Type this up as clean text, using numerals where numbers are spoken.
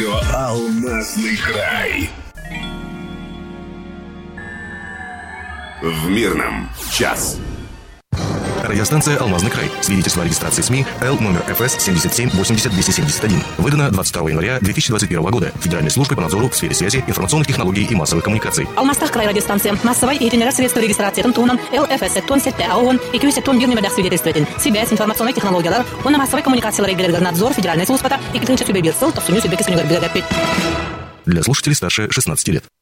Радио «Алмазный край». В Мирном час. Радиостанция «Алмазный край». Свидетельство о регистрации СМИ Л номер ФС 77-80-271. Выдано 22 января 2021 года Федеральной службой по надзору в сфере связи, информационных технологий и массовых коммуникаций. Алмазтах край радиостанция. Массовой и средства регистрации Тунтунан ЛФС Тунсетте АОН и Кюсе Тун Бирнемедах свидетельствует. Связь, информационные технологии, он массовой коммуникации надзор Федеральной службы и клинча Сюбебирсел, то Суню Сюбекис Универбилегапит. Для слушателей старше 16 лет.